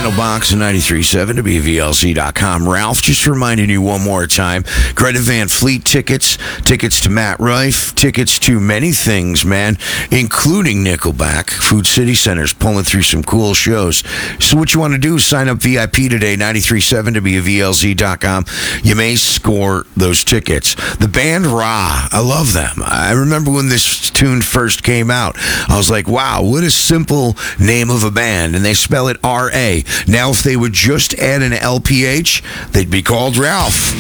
Candlebox 93.7 WVLZ.com. Ralph, just reminding you one more time. Greta Van Fleet tickets to Matt Rife, tickets to many things, man, including Nickelback. Food City Center's pulling through some cool shows. So what you want to do is sign up VIP today, 93.7 WVLZ.com. You may score those tickets. The band Ra, I love them. I remember when this tune first came out, I was like, wow, what a simple name of a band. And they spell it R-A. Now, if they would just add an LPH, they'd be called Ralph.